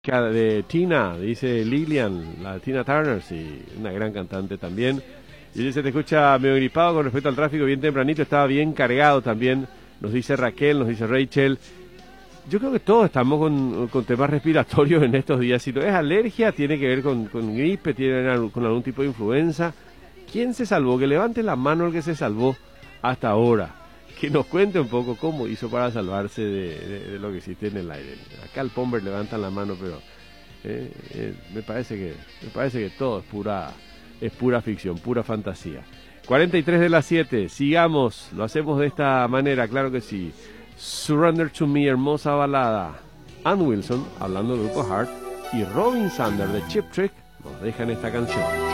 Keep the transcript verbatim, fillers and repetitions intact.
De Tina, dice Lilian, la Tina Turner, sí, una gran cantante también. Y dice, te escucha medio gripado con respecto al tráfico, bien tempranito, estaba bien cargado también, nos dice Raquel, nos dice Rachel. Yo creo que todos estamos con, con temas respiratorios en estos días. Si no es alergia, tiene que ver con, con gripe, tiene que ver con algún tipo de influenza. ¿Quién se salvó? Que levante la mano el que se salvó hasta ahora. Que nos cuente un poco cómo hizo para salvarse de, de, de lo que existe en el aire. Acá el Pomber levantan la mano, pero eh, eh, me parece que me parece que todo es pura es pura ficción, pura fantasía. cuarenta y tres de las siete, sigamos, lo hacemos de esta manera, claro que sí. Surrender to Me, hermosa balada. Ann Wilson, hablando del grupo Heart, y Robin Zander de Chip Trick nos dejan esta canción.